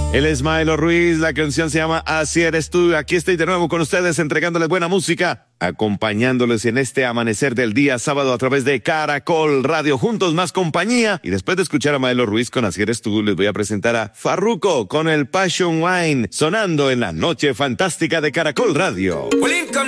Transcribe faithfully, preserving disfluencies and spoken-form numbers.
Él es Maelo Ruiz, la canción se llama Así eres tú. Aquí estoy de nuevo con ustedes entregándoles buena música, acompañándoles en este amanecer del día sábado a través de Caracol Radio, juntos más compañía. Y después de escuchar a Maelo Ruiz con Así eres tú, les voy a presentar a Farruko con el Passion Wine, sonando en la noche fantástica de Caracol Radio. Well,